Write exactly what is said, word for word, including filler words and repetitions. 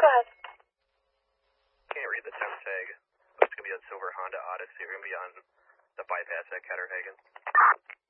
Go ahead. Can't read the temp tag. It's going to be a silver Honda Odyssey. We're going to be on the bypass at Ketterhagen.